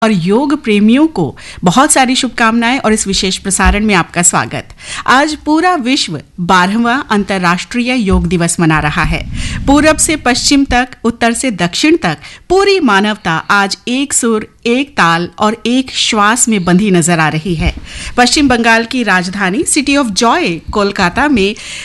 और योग प्रेमियों को बहुत सारी शुभकामनाएं और इस विशेष प्रसारण में आपका स्वागत। आज पूरा विश्व 12वां अंतर्राष्ट्रीय योग दिवस मना रहा है। पूरब से पश्चिम तक, उत्तर से दक्षिण तक पूरी मानवता आज एक सुर, एक ताल और एक श्वास में बंधी नजर आ रही है। पश्चिम बंगाल की राजधानी सिटी ऑफ जॉय कोलकाता में